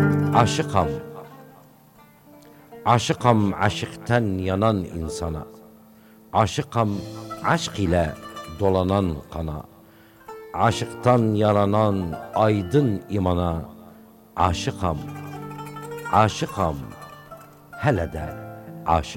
Aşıkam, aşıkam aşıktan yanan insana. Aşıkam aşk ile dolanan kana. Aşıktan yaranan aydın imana. Aşıkam, aşıkam, hele de aşık.